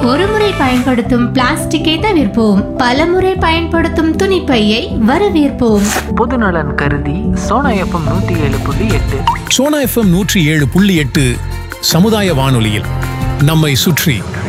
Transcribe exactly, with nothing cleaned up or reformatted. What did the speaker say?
ஒருமுறை பயன்படுத்தும் பிளாஸ்டிக்கை தவிர்ப்போம். பலமுறை பயன்படுத்தும் துணிப்பையை வரவேற்போம். பொதுநலன் கருதி சோனா எஃப்எம் நூத்தி ஏழு புள்ளி எட்டு சோனா எஃப்எம் நூற்றி ஏழு புள்ளி எட்டு சமுதாய வானொலியில் நம்மை சுற்றி